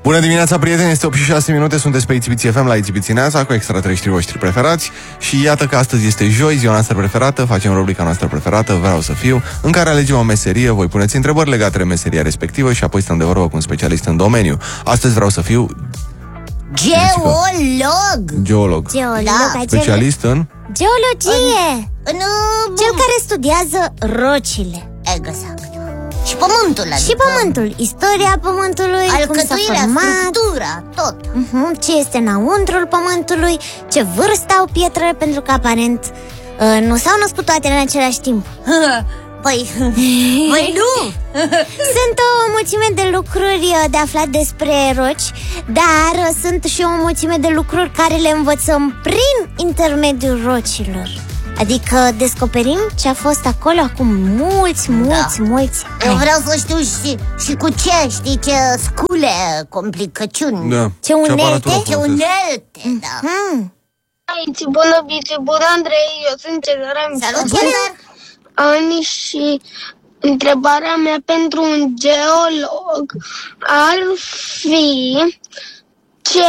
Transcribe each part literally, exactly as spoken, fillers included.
Bună dimineața, prieteni, este opt și șase minute, sunteți pe I T B F M la I T B Țineața cu extraterestrii voștri preferați. Și iată că astăzi este joi, ziua noastră preferată, facem rubrica noastră preferată, Vreau să fiu, în care alegem o meserie, voi puneți întrebări legate de meseria respectivă și apoi stăm de vorbă cu un specialist în domeniu. Astăzi vreau să fiu... Geolog! Geolog. Geolog, da. Specialist în... Geologie! În... în... Cel care studiază rocile. Exact. Și pământul, adică... Și pământul, istoria pământului, alcătuirea, cum s-a format, structura, tot. uh-huh. Ce este înăuntrul pământului, ce vârstă au pietrele, pentru că aparent uh, nu s-au născut toate în același timp. Păi, păi nu! Sunt o mulțime de lucruri de aflat despre roci, dar sunt și o mulțime de lucruri care le învățăm prin intermediul rocilor. Adică descoperim ce a fost acolo acum mulți, mulți, da. mulți ani. Eu vreau să știu și, și cu ce, știi, ce scule, complicăciuni, da. Ce unelte, ce unelte, mm-hmm. da. Aici, bună, bici, bună, Andrei, eu sunt Cezar. Salut, Cezar! Ani și întrebarea mea pentru un geolog ar fi ce...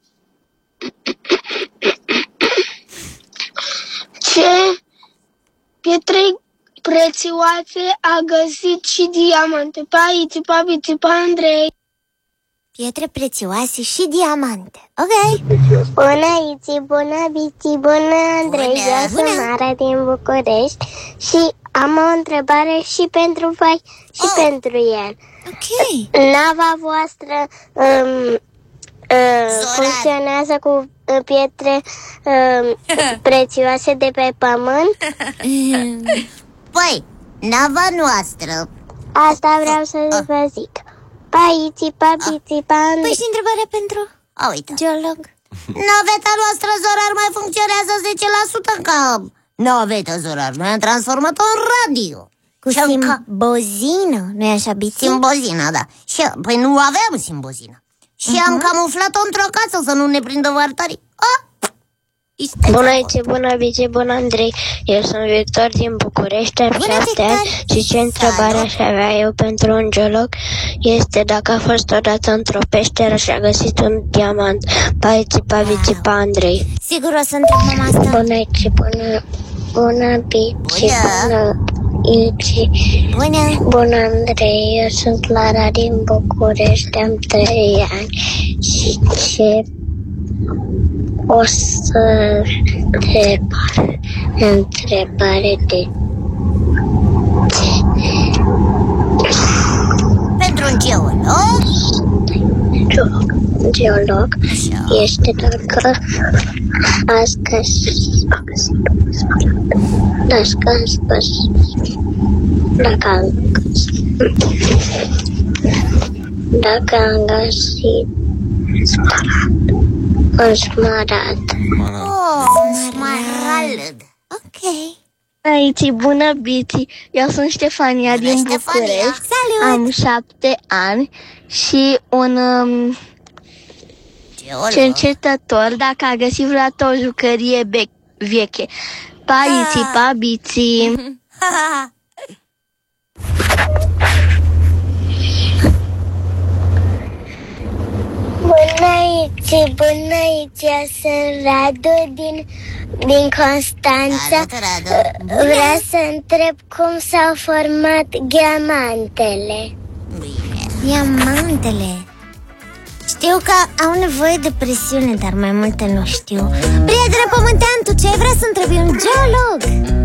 Ce pietre prețioase a găsit și diamante? Pa aici, pa bici, pa Andrei. Pietre prețioase și diamante. Ok. Bună aici, bună bici, bună Andrei. Bună, Eu bună. sunt Mara din București și am o întrebare și pentru voi și oh. pentru el. Ok. Nava voastră um, uh, funcționează cu pietre um, prețioase de pe pământ? Păi, nava noastră. Asta vreau să vă zic. Paiți, papiți, pan. Păi și întrebarea pentru A, uite. geolog. Naveta noastră Zorar mai funcționează zece la sută ca naveta Zorar. Noi am transformat-o în radio. Cu simbozină, nu-i așa, Bici? Simbozina, da. Și, păi nu aveam simbozină. Și uh-huh. am camuflat-o într-o casă să nu ne prindă vartarii. Ah! Bună aici, bună Bici, bună Andrei. Eu sunt Victor din București, am șapte ani și ce întrebare aș avea eu pentru un geolog este dacă a fost odată într-o peșteră și a găsit un diamant. Pa aici, pa Bici, pa Andrei. Sigur o să întrebăm asta. Bună aici, bună, bună Bici, bună Ici. Bună. Bună Andrei, eu sunt Lara din București, am trei ani și ce o să întrebare, întrebare de pentru un geolog? Geolog, geolog este dacă ați găsit, dacă ați găsit, dacă am găsit, dacă am găsit un smarald. Oh, smarald. Ok. Aici, bună Bici, eu sunt Ștefania bună, din Ștefania. București. Salut. Am șapte ani și un um, cercetător dacă a găsit vreodată o jucărie be- veche. Pa Ici, pa Bici. Bună aici, bună aici, eu sunt Radu din, din Constanța. Radu, Radu. Vreau să întreb cum s-au format diamantele. Diamantele. Știu că au nevoie de presiune, dar mai multe nu știu. Prietene pământean, tu ce ai vrea să întrebi un geolog?